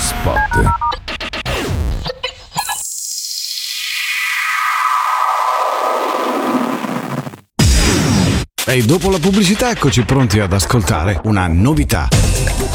Spot. E dopo la pubblicità eccoci pronti ad ascoltare una novità.